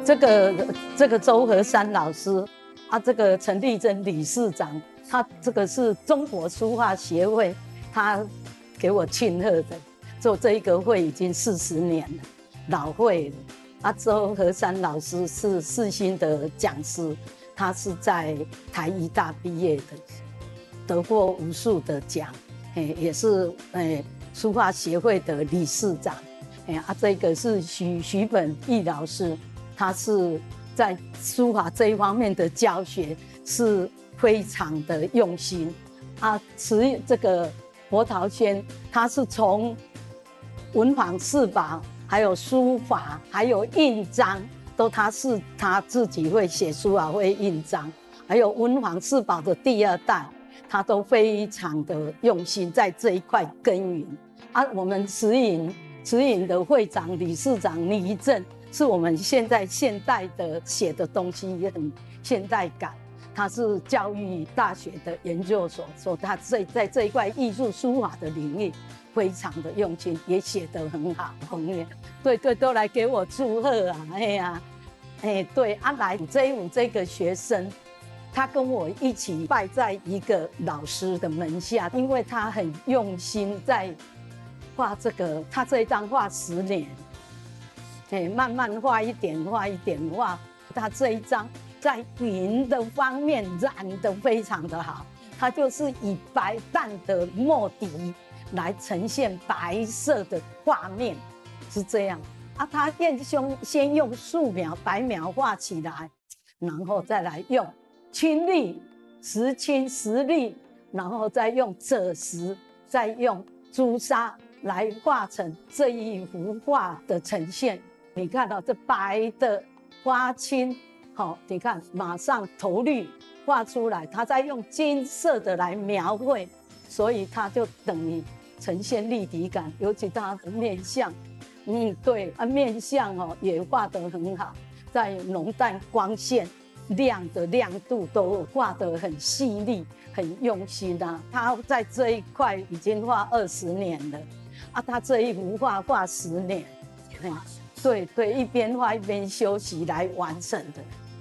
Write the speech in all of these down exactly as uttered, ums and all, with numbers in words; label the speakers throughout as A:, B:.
A: 这个这个周和山老师啊，这个陈丽珍理事长，他这个是中国书画协会，他给我庆贺的，做这一个会已经四十年了，老会了。啊，周和山老师是世新的讲师，他是在台医大毕业的，得过无数的奖，哎，也是哎书画协会的理事长。哎啊，这个是徐徐本义老师，他是在书法这一方面的教学是非常的用心啊。持这个柏陶轩，他是从文房四宝，还有书法，还有印章，都他是他自己会写书法，会印章，还有文房四宝的第二代，他都非常的用心在这一块耕耘啊。我们慈营。慈营的会长、理事长倪正，是我们现在现代的写的东西也很现代感。他是教育大学的研究所，说他在在这一块艺术书法的领域非常的用心，也写得很好。红叶，对对，都来给我祝贺啊！哎呀，哎对，啊来这一这个学生，他跟我一起拜在一个老师的门下，因为他很用心在。画这个，他这一张画十年，哎，慢慢画一点，画一点画。他这一张在云的方面染得非常的好，他就是以白淡的墨底来呈现白色的画面，是这样啊。他先用先用素描、白描画起来，然后再来用青绿、石青、石绿，然后再用赭石，再用朱砂。来画成这一幅画的呈现，你看到、哦、这白的花青，好、哦，你看马上头绿画出来，他再用金色的来描绘，所以它就等于呈现立体感，尤其它的面相，嗯，对啊，面相哦也画得很好，在浓淡光线、亮的亮度都画得很细腻、很用心啊。他在这一块已经画二十年了。啊，他这一幅画画十年，嗯，对对，一边画一边休息来完成的。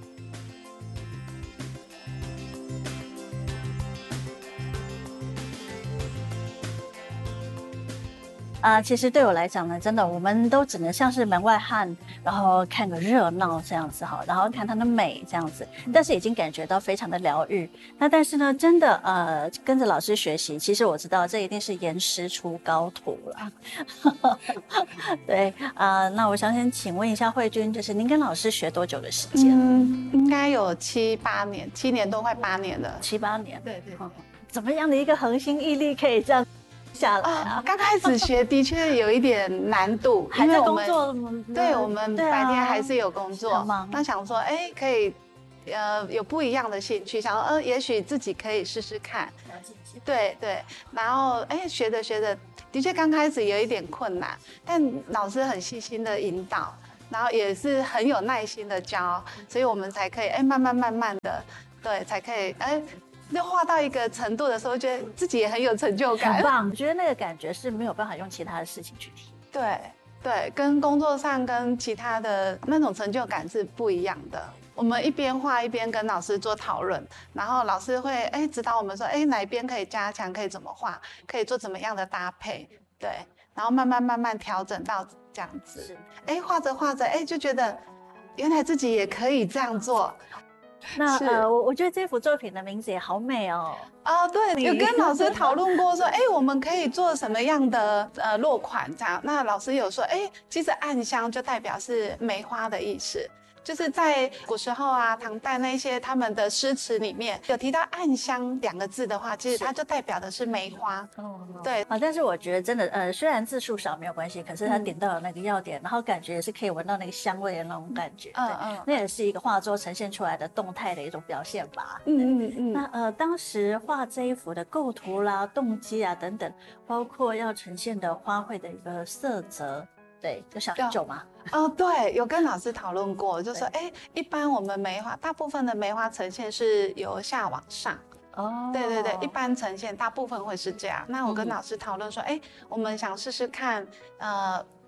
B: 啊、呃，其实对我来讲呢，真的，我们都只能像是门外汉，然后看个热闹这样子哈，然后看它的美这样子，但是已经感觉到非常的疗愈。那但是呢，真的呃，跟着老师学习，其实我知道这一定是严师出高徒了。对啊、呃，那我想先请问一下慧君，就是您跟老师学多久的时间？
C: 嗯，应该有七八年，七年多快八年了。
B: 七八年，
C: 对对、嗯。
B: 怎么样的一个恒心毅力可以这样？下来啊，
C: 刚开始学的确有一点难度，
B: 还在工作，
C: 对，我们白天还是有工作，
B: 啊、
C: 那想说，哎，可以，呃，有不一样的兴趣，想说，呃，也许自己可以试试看，对对，然后，哎，学着学着，的确刚开始有一点困难，但老师很细心的引导，然后也是很有耐心的教，所以我们才可以，哎，慢慢慢慢的，对，才可以，哎。就画到一个程度的时候，觉得自己也很有成就感，
B: 很棒。我觉得那个感觉是没有办法用其他的事情去体验。
C: 对对，跟工作上跟其他的那种成就感是不一样的。我们一边画一边跟老师做讨论，然后老师会哎指导我们说，哎哪一边可以加强，可以怎么画，可以做怎么样的搭配，对，然后慢慢慢慢调整到这样子。哎，画着画着，哎就觉得原来自己也可以这样做。
B: 那呃，我我觉得这幅作品的名字也好美哦。
C: 哦，对，有跟老师讨论过说，哎，我们可以做什么样的呃落款这样？那老师有说，哎，其实暗香就代表是梅花的意思。就是在古时候啊，唐代那些他们的诗词里面有提到暗香两个字的话，其实它就代表的是梅花。哦，对
B: 啊，但是我觉得真的，呃，虽然字数少没有关系，可是它点到了那个要点，嗯、然后感觉也是可以闻到那个香味的那种感觉。嗯嗯，那也是一个画作呈现出来的动态的一种表现吧。嗯嗯嗯。那呃，当时画这一幅的构图啦、动机啊等等，包括要呈现的花卉的一个色泽。对，有想很久吗？
C: 哦，对，有跟老师讨论过，就说，哎，一般我们梅花，大部分的梅花呈现是由下往上。哦，对对对，一般呈现大部分会是这样。那我跟老师讨论说，哎、嗯，我们想试试看，呃，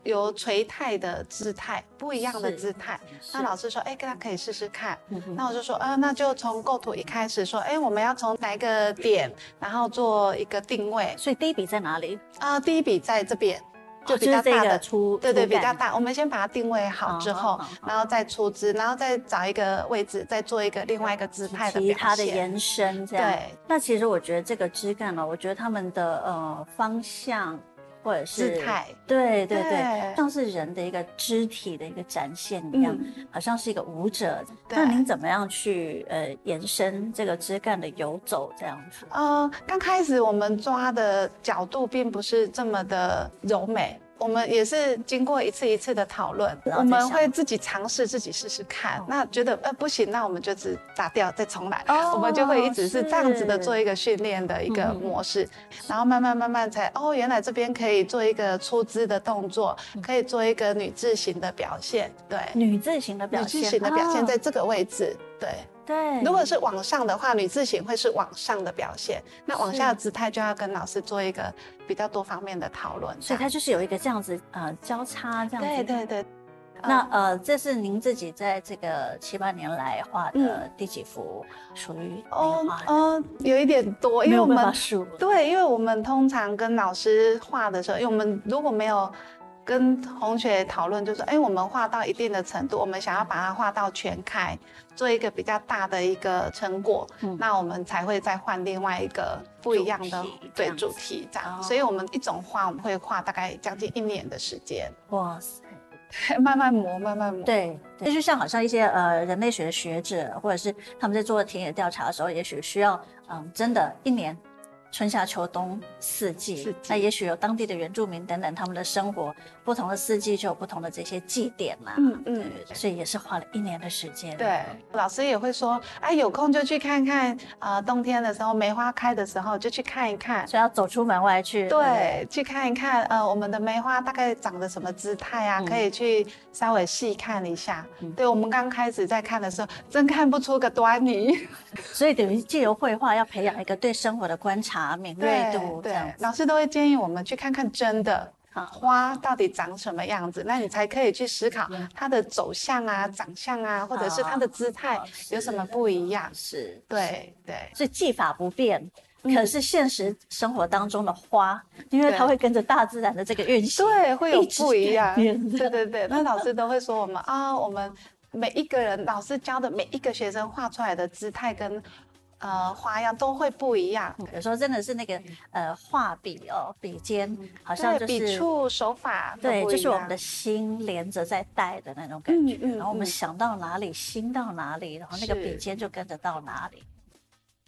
C: 有垂态的姿态，不一样的姿态。
B: 是
C: 那老师说，哎，大家可以试试看。
B: 嗯哼
C: 那我就说，呃，那就从构图一开始说，哎，我们要从哪一个点，然后做一个定位。
B: 所以第一笔在哪里？
C: 啊、第一笔在这边。就比
B: 就是这个
C: 较大的，
B: 出
C: 对对，
B: 出感
C: 比较大。我们先把它定位好之后，
B: 好好好
C: 然后再出枝，然后再找一个位置，再做一个另外一个姿态的表
B: 其他的
C: 现。
B: 延伸，这样。
C: 对，
B: 那其实我觉得这个枝干呢，我觉得他们的呃方向或者是
C: 姿态，
B: 对对对，
C: 对
B: 像是人的一个肢体的一个展现一样，
C: 嗯
B: 好像是一个舞者。
C: 对
B: 那您怎么样去呃延伸这个枝干的游走这样子？
C: 呃，刚开始我们抓的角度并不是这么的柔美。我们也是经过一次一次的讨论，
B: 然后再想
C: 我们会自己尝试，自己试试看。
B: 哦
C: 那觉得呃不行，那我们就只打掉再重来。
B: 哦
C: 我们就会一直是这样子的
B: 是
C: 做一个训练的一个
B: 嗯
C: 模式，然后慢慢慢慢才哦，原来这边可以做一个出姿的动作，可以做一个女字形的表现。对，
B: 女字形的表
C: 女
B: 现，
C: 字形的表现
B: 哦
C: 在这个位置。对。
B: 对，
C: 如果是往上的话，女字形会是往上的表现，那往下的姿态就要跟老师做一个比较多方面的讨论。
B: 所以它就是有一个这样子呃交叉这样子。
C: 对对对。
B: 那呃，这是您自己在这个七八年来画的
C: 嗯
B: 第几幅属于
C: 哦
B: 梅花的？
C: 哦，有一点多，因
B: 没有办
C: 为我们
B: 法数。
C: 对，因为我们通常跟老师画的时候，因为我们如果没有跟同学讨论，就说，哎，我们画到一定的程度，我们想要把它画到全开，做一个比较大的一个成果，
B: 嗯
C: 那我们才会再换另外一个不一样的
B: 主题这
C: 对
B: 样子
C: 主题这样。
B: 哦
C: 所以我们一种画我们会画大概将近一年的时间，
B: 哇塞！
C: 慢慢磨，慢慢磨。
B: 对，这就像好像一些呃人类学的学者，或者是他们在做田野调查的时候，也许需要嗯真的一年。春夏秋冬四季，
C: 四季
B: 那也许有当地的原住民等等，他们的生活不同的四季就有不同的这些祭典啦、
C: 嗯嗯
B: 对，所以也是花了一年的时间。
C: 对，老师也会说，哎，有空就去看看，呃，冬天的时候梅花开的时候就去看一看。
B: 所以要走出门外去。
C: 对，去看一看，呃，我们的梅花大概长得什么姿态啊？
B: 嗯
C: 可以去稍微细看一下。
B: 嗯
C: 对，我们刚开始在看的时候，真看不出个端倪。
B: 所以等于借由绘画要培养一个对生活的观察敏锐度，这
C: 对
B: 样子。
C: 老师都会建议我们去看看真的
B: 好
C: 花到底长什么样子，那你才可以去思考它的走向啊、长相啊，或者是它的姿态有什么不一样。
B: 是，
C: 对对。
B: 所以技法不变。
C: 嗯
B: 可是现实生活当中的花，因为它
C: 对
B: 会跟着大自然的这个运行，
C: 对，会有
B: 一直
C: 不一样。
B: 改变
C: 对对对，那老师都会说我们啊，我们每一个人，老师教的每一个学生画出来的姿态跟呃花样都会不一样。
B: 有时候真的是那个呃画笔哦，笔尖好像就
C: 对，
B: 是
C: 笔触手法都
B: 对，
C: 不一
B: 就是我们
C: 样
B: 的心连着在带的那种感觉。
C: 嗯嗯
B: 然后我们
C: 嗯
B: 想到哪里，心到哪里，然后那个
C: 是
B: 笔尖就跟着到哪里。